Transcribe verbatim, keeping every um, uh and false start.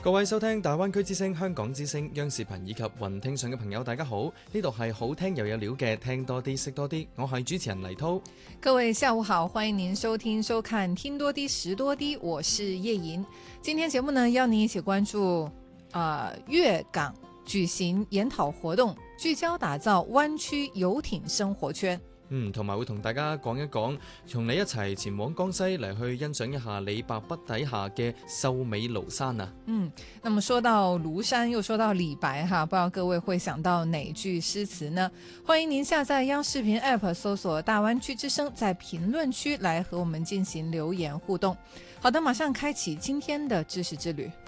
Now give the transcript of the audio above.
各位收聽大灣區之聲、香港之聲、央視頻以及雲聽上嘅朋友，大家好，呢度係好聽又有料嘅聽多啲識多啲，我係主持人黎濤。 各位下午好，歡迎您收聽收看聽多啲識多啲，我是葉瑩。今天節目呢，邀您一起關注呃粵港舉行研討活動，聚焦打造灣區遊艇生活圈。 嗯，同埋會同大家講一講，同你一齊前往江西嚟去欣賞一下李白筆底下嘅秀美廬山啊。 嗯，那麼說到廬山，又說到李白哈，不知道各位會想到哪句詩詞呢？歡迎您下載央視頻 App， 搜索大灣區之聲，在評論區來和我們進行留言互動。好的，馬上開啟今天的知識之旅。